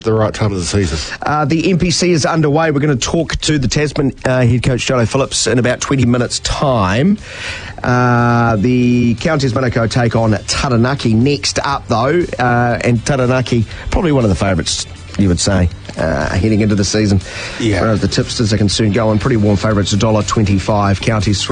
The right time of the season. The NPC is underway. We're going to talk to the Tasman head coach, Jono Phillips, in about 20 minutes' time. The Counties Manukau take on Taranaki next up, though. And Taranaki, probably one of the favourites, you would say, heading into the season. Yeah. Whereas the tipsters are concerned, going pretty warm favourites, $1.25, Counties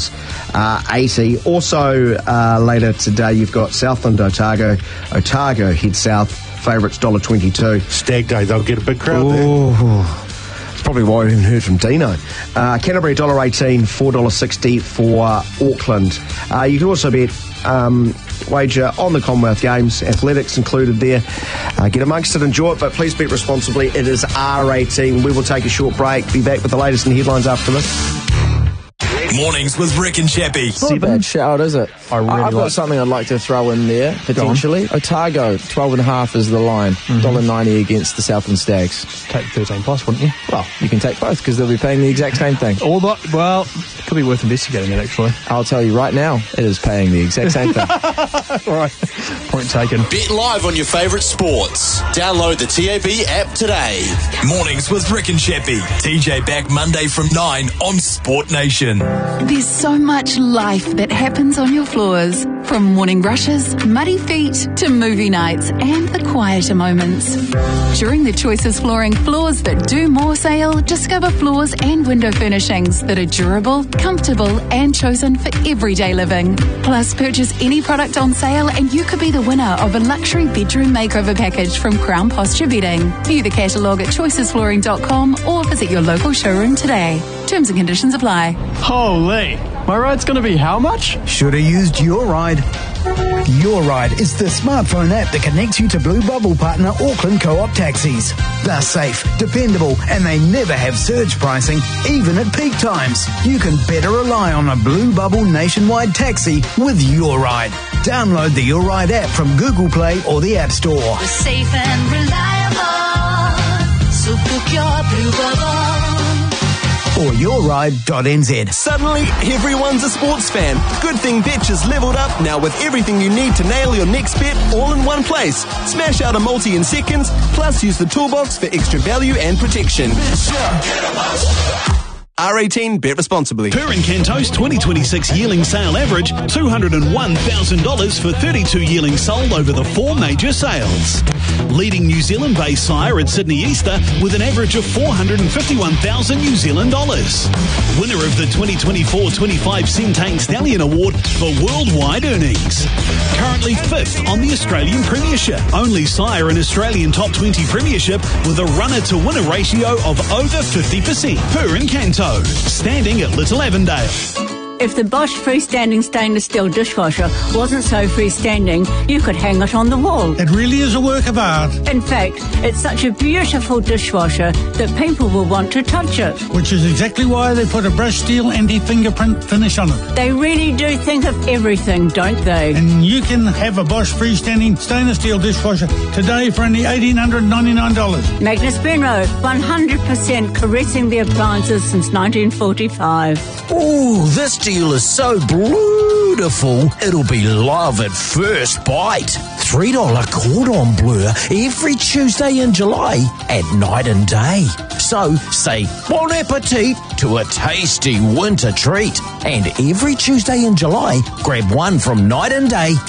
$3.80. Also, later today, you've got Southland Otago. Otago head south. Favourites $1.22. Stag Day, they'll get a big crowd there. That's probably why we haven't heard from Dino. Canterbury $1.18, $4.60 for Auckland. You can also bet wager on the Commonwealth Games, athletics included there. Get amongst it, enjoy it, but please bet responsibly. It is R18. We will take a short break. Be back with the latest in headlines after this. Mornings with Rick and Chappie. Not a bad shout, is it? I've got something I'd like to throw in there, potentially. Otago, 12.5 is the line. $1.90 against the Southland Stags. Take 13 plus, wouldn't you? Well, you can take both because they'll be paying the exact same thing. Well, could be worth investigating it, actually. I'll tell you right now, it is paying the exact same thing. All right, point taken. Bet live on your favourite sports. Download the TAB app today. Mornings with Rick and Chappie. TJ back Monday from 9 on Sport Nation. There's so much life that happens on your floors. From morning brushes, muddy feet, to movie nights and the quieter moments. During the Choices Flooring Floors That Do More sale, discover floors and window furnishings that are durable, comfortable and chosen for everyday living. Plus, purchase any product on sale and you could be the winner of a luxury bedroom makeover package from Crown Posture Bedding. View the catalogue at choicesflooring.com or visit your local showroom today. Terms and conditions apply. Holy, my ride's going to be how much? Should have used Your Ride. Your Ride is the smartphone app that connects you to Blue Bubble partner Auckland Co-op taxis. They're safe, dependable, and they never have surge pricing, even at peak times. You can better rely on a Blue Bubble nationwide taxi with Your Ride. Download the Your Ride app from Google Play or the App Store. We're safe and reliable, so book your Blue Bubble. Or yourride.nz. Suddenly, everyone's a sports fan. Good thing Betches leveled up now with everything you need to nail your next bet all in one place. Smash out a multi in seconds, plus use the toolbox for extra value and protection. R18, bet responsibly. Purin Canto's 2026 yearling sale average, $201,000 for 32 yearlings sold over the 4 major sales. Leading New Zealand-based sire at Sydney Easter with an average of $451,000 New Zealand dollars. Winner of the 2024-25 Centang Stallion Award for worldwide earnings. Currently 5th on the Australian Premiership. Only sire in Australian Top 20 Premiership with a runner-to-winner ratio of over 50%. Purin Canto. Standing at Little Avondale. If the Bosch freestanding stainless steel dishwasher wasn't so freestanding, you could hang it on the wall. It really is a work of art. In fact, it's such a beautiful dishwasher that people will want to touch it. Which is exactly why they put a brushed steel anti-fingerprint finish on it. They really do think of everything, don't they? And you can have a Bosch freestanding stainless steel dishwasher today for only $1,899. Magnus Benro, 100% caressing the appliances since 1945. Ooh, this deal is so beautiful, it'll be love at first bite. $3 cordon bleu every Tuesday in July at night and day. So say bon appetit to a tasty winter treat. And every Tuesday in July, grab one from night and day